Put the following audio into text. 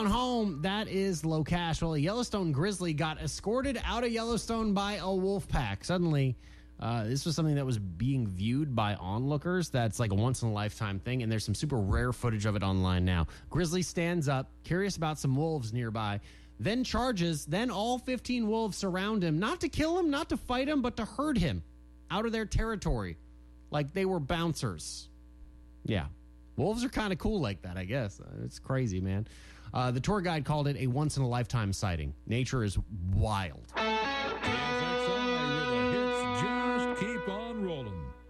down home, that is Locash. Well, a Yellowstone grizzly got escorted out of Yellowstone by a wolf pack. Suddenly, this was something that was being viewed by onlookers. That's like a once-in-a-lifetime thing, and there's some super rare footage of it online now. Grizzly stands up, curious about some wolves nearby, then charges. Then all 15 wolves surround him, not to kill him, not to fight him, but to herd him out of their territory like they were bouncers. Yeah. Wolves are kind of cool like that, I guess. It's crazy, man. The tour guide called it a once-in-a-lifetime sighting. Nature is wild. KFXI, where the hits just keep on rolling.